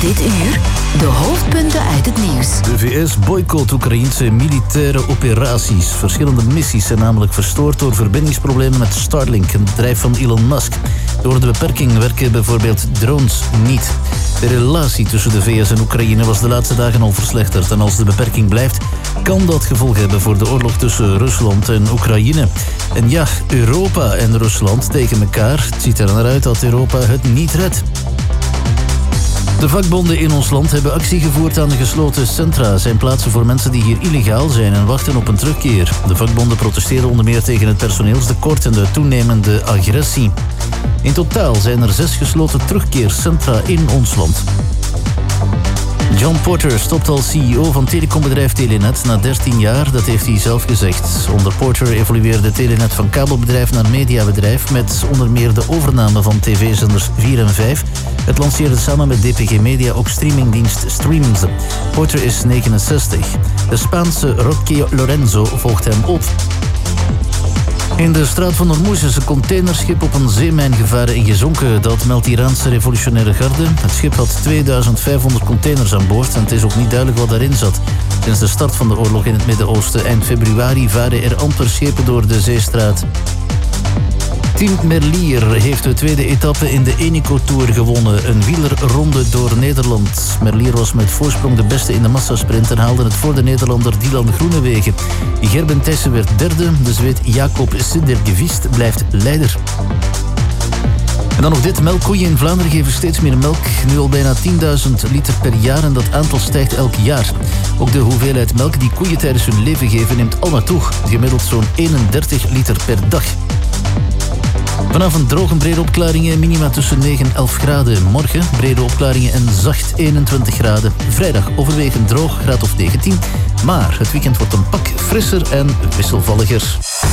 Dit uur de hoofdpunten uit het nieuws. De VS boycott Oekraïense militaire operaties. Verschillende missies zijn namelijk verstoord door verbindingsproblemen met Starlink, een bedrijf van Elon Musk. Door de beperking werken bijvoorbeeld drones niet. De relatie tussen de VS en Oekraïne was de laatste dagen al verslechterd. En als de beperking blijft, kan dat gevolg hebben voor de oorlog tussen Rusland en Oekraïne. En ja, Europa en Rusland tegen elkaar. Het ziet er naar uit dat Europa het niet redt. De vakbonden in ons land hebben actie gevoerd aan de gesloten centra. Zijn plaatsen voor mensen die hier illegaal zijn en wachten op een terugkeer. De vakbonden protesteren onder meer tegen het personeelstekort en de toenemende agressie. In totaal zijn er 6 gesloten terugkeercentra in ons land. John Porter stopt als CEO van telecombedrijf Telenet na 13 jaar, dat heeft hij zelf gezegd. Onder Porter evolueerde Telenet van kabelbedrijf naar mediabedrijf met onder meer de overname van tv-zenders 4 en 5. Het lanceerde samen met DPG Media ook streamingdienst Streams. Porter is 69. De Spaanse Roque Lorenzo volgt hem op. In de straat van Hormuz is een containerschip op een zeemijn gevaren en gezonken. Dat meldt de Iraanse revolutionaire garde. Het schip had 2500 containers aan boord en het is ook niet duidelijk wat daarin zat. Sinds de start van de oorlog in het Midden-Oosten eind februari varen er amper schepen door de zeestraat. Team Merlier heeft de tweede etappe in de Eneco Tour gewonnen. Een wielerronde door Nederland. Merlier was met voorsprong de beste in de massasprint en haalde het voor de Nederlander Dylan Groenewegen. Gerben Thijssen werd derde. De Zweed Jacob Sidergevist blijft leider. En dan nog dit. Melkkoeien in Vlaanderen geven steeds meer melk. Nu al bijna 10.000 liter per jaar en dat aantal stijgt elk jaar. Ook de hoeveelheid melk die koeien tijdens hun leven geven neemt almaar toe. Gemiddeld zo'n 31 liter per dag. Vanavond droog en brede opklaringen, minima tussen 9 en 11 graden. Morgen brede opklaringen en zacht 21 graden. Vrijdag overwegend droog, graad of 19. Maar het weekend wordt een pak frisser en wisselvalliger.